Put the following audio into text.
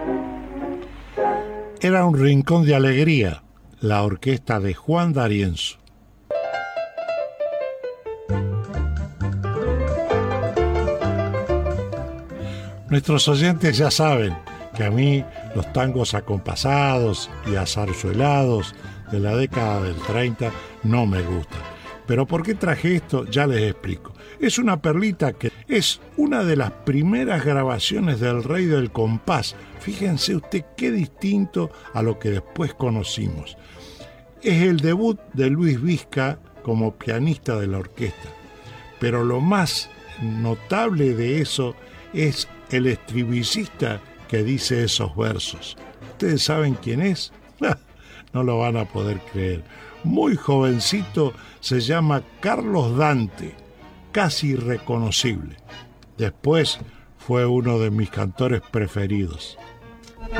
Era un rincón de alegría, la orquesta de Juan D'Arienzo. Nuestros oyentes ya saben que a mí los tangos acompasados y azarzuelados de la década del 30 no me gustan. Pero ¿por qué traje esto? Ya les explico. Es una perlita que es una de las primeras grabaciones del Rey del Compás. Fíjense usted qué distinto a lo que después conocimos. Es el debut de Luis Vizca como pianista de la orquesta. Pero lo más notable de eso es el estribillista que dice esos versos. ¿Ustedes saben quién es? No lo van a poder creer. Muy jovencito, se llama Carlos Dante, casi irreconocible. Después fue uno de mis cantores preferidos.